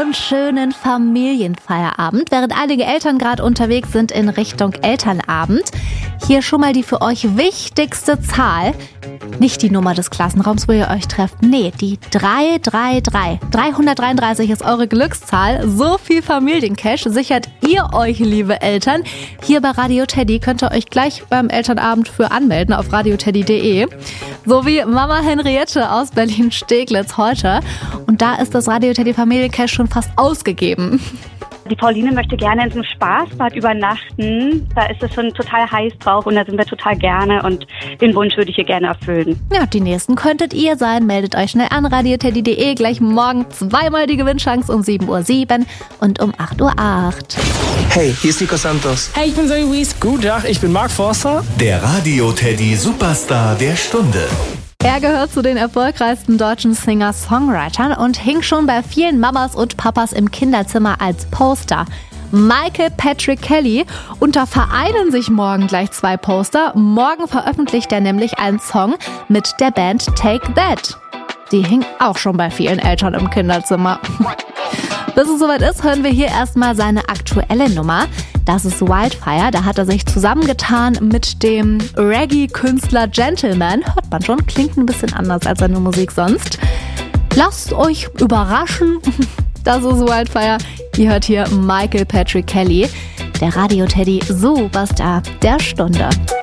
und schönen Familienfeierabend, während einige Eltern gerade unterwegs sind in Richtung Elternabend. Hier schon mal die für euch wichtigste Zahl. Nicht die Nummer des Klassenraums, wo ihr euch trefft. Nee, die 333. 333 ist eure Glückszahl. So viel Familiencash sichert ihr euch, liebe Eltern. Hier bei Radio Teddy könnt ihr euch gleich beim Elternabend für anmelden auf radioteddy.de. So wie Mama Henriette aus Berlin-Steglitz heute. Und da ist das Radio Teddy Familiencash schon fast ausgegeben. Die Pauline möchte gerne in so einem Spaßbad übernachten. Da ist es schon total heiß drauf und da sind wir total gerne und den Wunsch würde ich ihr gerne erfüllen. Ja, die nächsten könntet ihr sein. Meldet euch schnell an radioteddy.de. Gleich morgen zweimal die Gewinnchance um 7:07 Uhr und um 8:08 Uhr. Hey, hier ist Nico Santos. Hey, ich bin Zoe Wies. Guten Tag, ich bin Mark Forster. Der Radio Teddy Superstar der Stunde. Er gehört zu den erfolgreichsten deutschen Singer-Songwritern und hing schon bei vielen Mamas und Papas im Kinderzimmer als Poster. Michael Patrick Kelly, und da vereinen sich morgen gleich zwei Poster. Morgen veröffentlicht er nämlich einen Song mit der Band Take That. Die hing auch schon bei vielen Eltern im Kinderzimmer. Bis es soweit ist, hören wir hier erstmal seine aktuelle Nummer. Das ist Wildfire. Da hat er sich zusammengetan mit dem Reggae-Künstler Gentleman. Hört man schon, klingt ein bisschen anders als seine Musik sonst. Lasst euch überraschen. Das ist Wildfire. Ihr hört hier Michael Patrick Kelly, der Radio Teddy Superstar der Stunde.